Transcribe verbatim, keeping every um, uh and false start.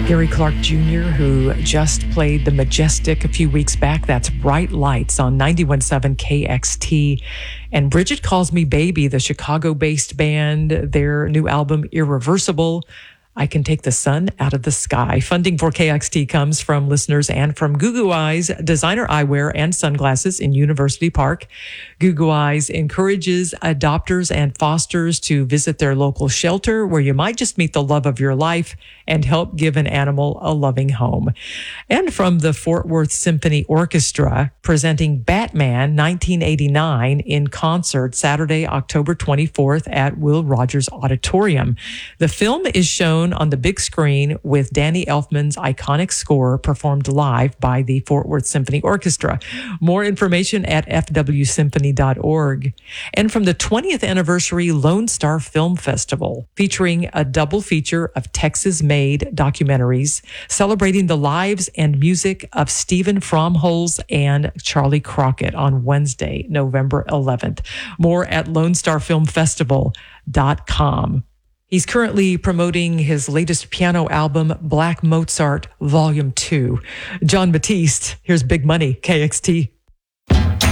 Gary Clark Junior, who just played the Majestic a few weeks back. That's Bright Lights on ninety-one point seven K X T. And Bridget Calls Me Baby, the Chicago-based band, their new album, Irreversible, I Can Take the Sun Out of the Sky. Funding for K X T comes from listeners and from Goo Goo Eyes, designer eyewear and sunglasses in University Park. Goo Goo Eyes encourages adopters and fosters to visit their local shelter where you might just meet the love of your life and help give an animal a loving home. And from the Fort Worth Symphony Orchestra, presenting Batman nineteen eighty-nine in concert Saturday, October twenty-fourth at Will Rogers Auditorium. The film is shown on the big screen with Danny Elfman's iconic score performed live by the Fort Worth Symphony Orchestra. More information at f w symphony dot org. And from the twentieth anniversary Lone Star Film Festival, featuring a double feature of Texas-made documentaries celebrating the lives and music of Stephen Fromholz and Charlie Crockett on Wednesday, November eleventh. More at lone star film festival dot com. He's currently promoting his latest piano album, Black Mozart Volume two. John Batiste, here's Big Money, K X T.